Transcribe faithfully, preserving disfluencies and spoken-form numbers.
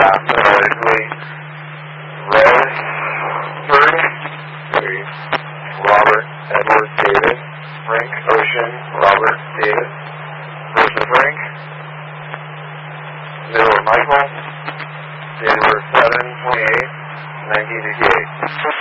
alphabetically. Rose, three. Three. Robert, Edward, David. Frank, Ocean, Robert, David. First of Frank. Middle of Michael. Date of birth seven twenty-eight nineteen eighty-eight.